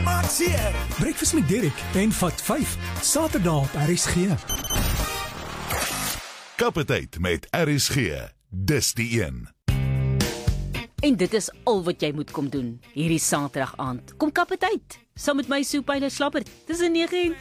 maak seer. Breakfast met Dirk en Vat 5, Saterdag op RSG. Kapiteit met RSG. Dis die een. En dit is al wat jy moet kom doen hierdie Saterdag aand. Kom kap dit uit, saam met my Soepyne Slappert. Dis 'n 29.